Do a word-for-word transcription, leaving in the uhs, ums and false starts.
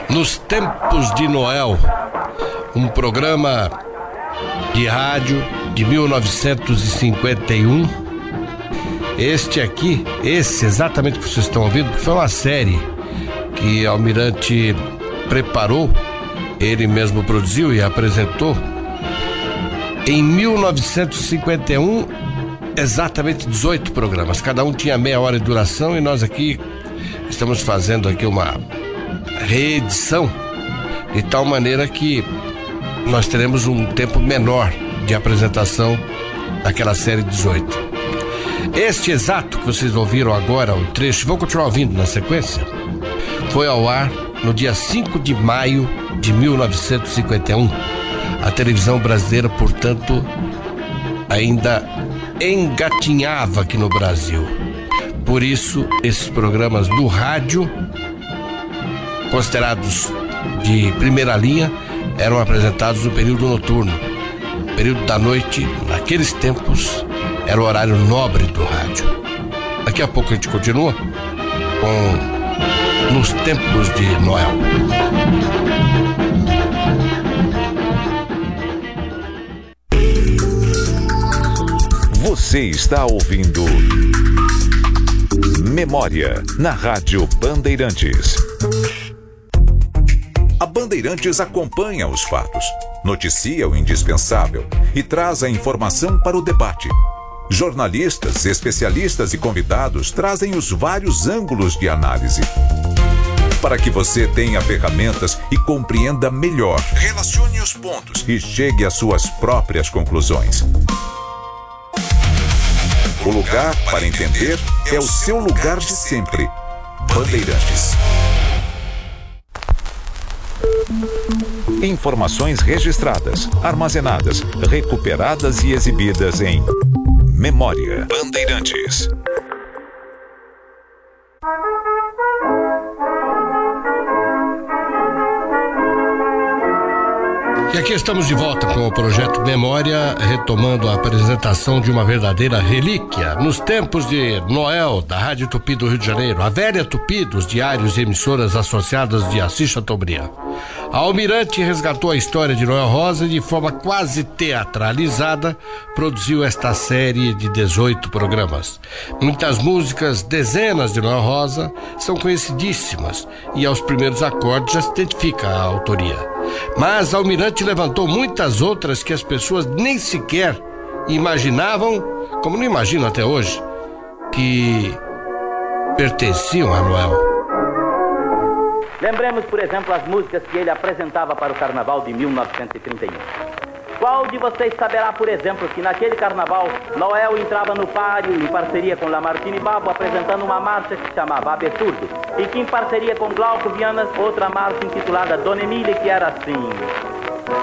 Nos Tempos de Noel, um programa de rádio de mil novecentos e cinquenta e um. Este aqui, esse exatamente que vocês estão ouvindo, que foi uma série que Almirante preparou, ele mesmo produziu e apresentou em mil novecentos e cinquenta e um, exatamente dezoito programas, cada um tinha meia hora de duração, e nós aqui estamos fazendo aqui uma reedição de tal maneira que nós teremos um tempo menor de apresentação daquela série dezoito. Este exato que vocês ouviram agora, o trecho, vão continuar ouvindo na sequência, foi ao ar no dia cinco de maio de mil novecentos e cinquenta e um. A televisão brasileira, portanto, ainda engatinhava aqui no Brasil. Por isso, esses programas do rádio, considerados de primeira linha, eram apresentados no período noturno. O período da noite, naqueles tempos, era o horário nobre do rádio. Daqui a pouco a gente continua com Nos Tempos de Noel. Você está ouvindo Memória na Rádio Bandeirantes. A Bandeirantes acompanha os fatos, noticia o indispensável e traz a informação para o debate. Jornalistas, especialistas e convidados trazem os vários ângulos de análise, para que você tenha ferramentas e compreenda melhor, relacione os pontos e chegue às suas próprias conclusões. O lugar para entender é o seu lugar de sempre. Bandeirantes. Informações registradas, armazenadas, recuperadas e exibidas em Memória Bandeirantes. E aqui estamos de volta com o projeto Memória, retomando a apresentação de uma verdadeira relíquia nos tempos de Noel, da Rádio Tupi do Rio de Janeiro, a velha Tupi dos diários e emissoras associadas de Assis Chateaubriand. A Almirante resgatou a história de Noel Rosa e, de forma quase teatralizada, produziu esta série de dezoito programas. Muitas músicas, dezenas de Noel Rosa, são conhecidíssimas e aos primeiros acordes já se identifica a autoria. Mas Almirante levantou muitas outras que as pessoas nem sequer imaginavam, como não imaginam até hoje, que pertenciam a Noel. Lembremos, por exemplo, as músicas que ele apresentava para o Carnaval de mil novecentos e trinta e um. Qual de vocês saberá, por exemplo, que naquele Carnaval, Noel entrava no páreo em parceria com Lamartine Babo, apresentando uma marcha que se chamava Absurdo, e que em parceria com Glauco Viana, outra marcha intitulada Dona Emília, que era assim...